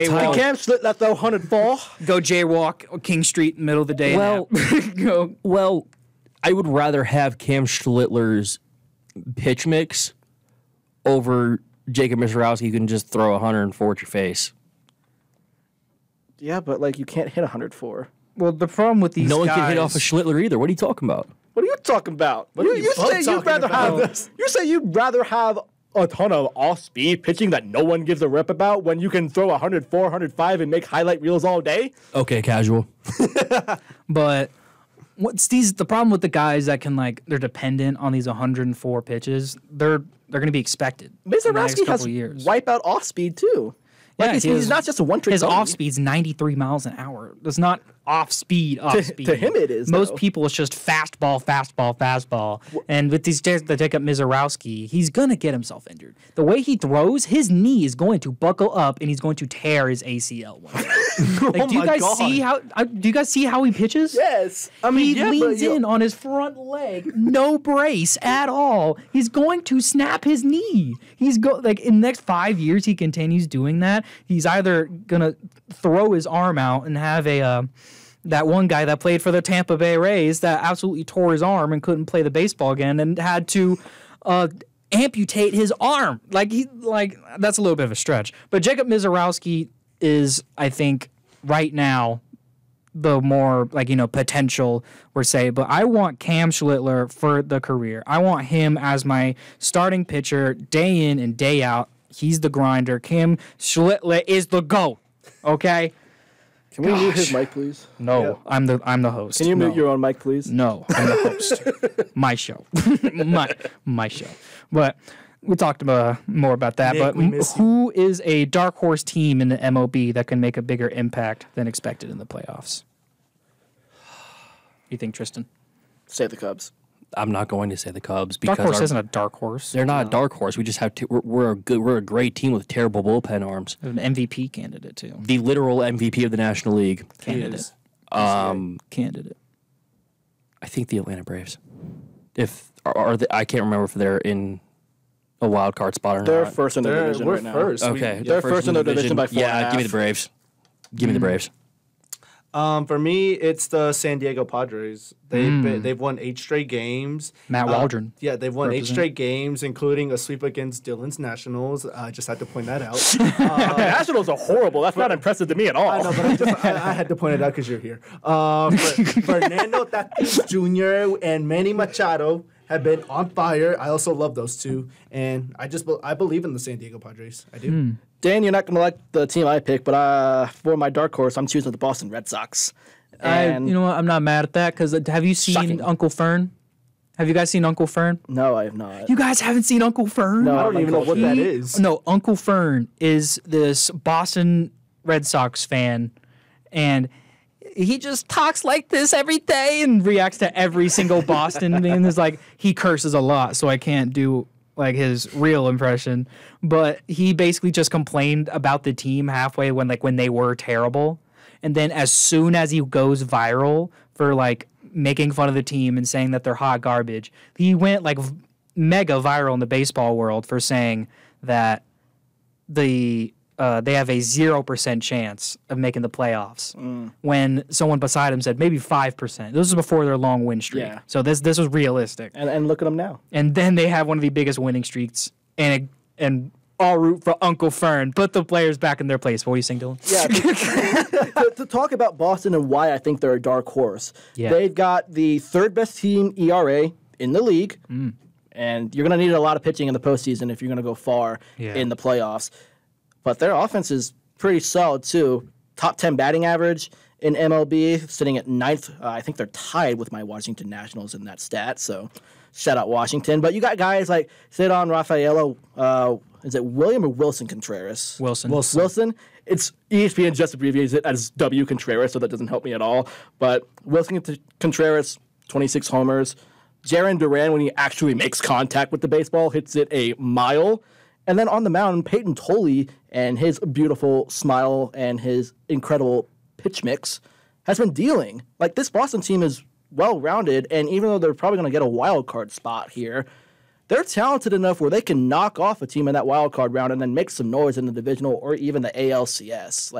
Cam Schlittler let throw 104. Go jaywalk King Street in the middle of the day. Well, I would rather have Cam Schlittler's pitch mix over Jacob Misiorowski, who can just throw 104 at your face. Yeah, but like you can't hit 104. Well, the problem with these No one guys, can hit off a Schlittler either. What are you talking about? What are you talking about? You say you'd rather have a ton of off-speed pitching that no one gives a rip about when you can throw 104, 105 and make highlight reels all day? Okay, casual. But the problem with the guys that can they're dependent on these 104 pitches. They're going to be expected. Misiorowski has years. wipeout off-speed too. Yeah, he's not just a one-trick His pony. off-speed's 93 miles an hour. That's not off-speed. To him it is, Most though. people, it's just fastball. And with these guys that take up Misiorowski, he's going to get himself injured. The way he throws, his knee is going to buckle up and he's going to tear his ACL one day. Do you guys see how he pitches? Yes. He leans in on his front leg, no brace at all. He's going to snap his knee. In the next 5 years, he continues doing that. He's either gonna throw his arm out and have that one guy that played for the Tampa Bay Rays that absolutely tore his arm and couldn't play the baseball again and had to amputate his arm. That's a little bit of a stretch. But Jacob Misiorowski is, I think, right now, the more potential we're saying. But I want Cam Schlittler for the career. I want him as my starting pitcher day in and day out. He's the grinder. Cam Schlittler is the GOAT. Okay? Can we mute his mic, please? No, Yeah. I'm the host. Can you mute your own mic, please? No, I'm the host. My show. my show. But we talked more about that. Nick, but we miss you. who is a dark horse team in the MLB that can make a bigger impact than expected in the playoffs? You think, Tristan? Say the Cubs. I'm not going to say the Cubs because Dark horse isn't a dark horse. they're not a dark horse. We just have we're a great team with terrible bullpen arms. An MVP candidate too. The literal MVP of the National League. Candidate. Candidate. I think the Atlanta Braves. I can't remember if they're in a wild card spot or They're not. first in their division we're right now. first. Okay, They're first in their division by 4.5. Yeah, give me the Braves. Give me the Braves. For me, it's the San Diego Padres. They've won 8 straight games. Matt Waldron. Yeah, they've won 8 Represent. straight games, including a sweep against Dylan's Nationals. I just had to point that out. The Nationals are horrible. That's not impressive to me at all. I know, but I had to point it out because you're here. Fernando Tatis Jr. and Manny Machado have been on fire. I also love those two, and I believe in the San Diego Padres. I do. Dan, you're not going to like the team I pick, but for my dark horse, I'm choosing the Boston Red Sox. And You know what? I'm not mad at that because have you seen Shocking. Uncle Fern? Have you guys seen Uncle Fern? no, I have not. You guys haven't seen Uncle Fern? No, I don't even know what that is. No, Uncle Fern is this Boston Red Sox fan, and he just talks like this every day and reacts to every single Boston thing. It's like he curses a lot, so I can't do his real impression. But he basically just complained about the team halfway when they were terrible, and then as soon as he goes viral for making fun of the team and saying that they're hot garbage, he went mega viral in the baseball world for saying that they have a 0% chance of making the playoffs when someone beside him said maybe 5%. This was before their long win streak. Yeah. So this was realistic. And look at them now. And then they have one of the biggest winning streaks and all root for Uncle Fern. Put the players back in their place. What were you saying, Dylan? Yeah, to talk about Boston and why I think they're a dark horse. Yeah. They've got the third best team ERA in the league, and you're going to need a lot of pitching in the postseason if you're going to go far in the playoffs. But their offense is pretty solid, too. Top 10 batting average in MLB, sitting at 9th. I think they're tied with my Washington Nationals in that stat, so shout out Washington. But you got guys like Cedon Rafaelo, is it William or Wilson Contreras? Wilson. It's ESPN just abbreviates it as W Contreras, so that doesn't help me at all. But Wilson Contreras, 26 homers. Jarren Duran, when he actually makes contact with the baseball, hits it a mile. And then on the mound, Peyton Tolley and his beautiful smile and his incredible pitch mix has been dealing. This Boston team is well-rounded, and even though they're probably going to get a wild card spot here, they're talented enough where they can knock off a team in that wild card round and then make some noise in the divisional or even the ALCS.